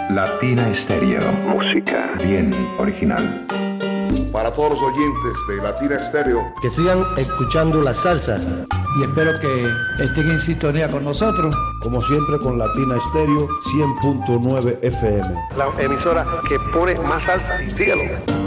Latina Estéreo. Música bien original. Para todos los oyentes de Latina Estéreo, que sigan escuchando la salsa. Y espero que estén en sintonía con nosotros. Como siempre con Latina Estéreo 100.9 FM. La emisora que pone más salsa. síguelo.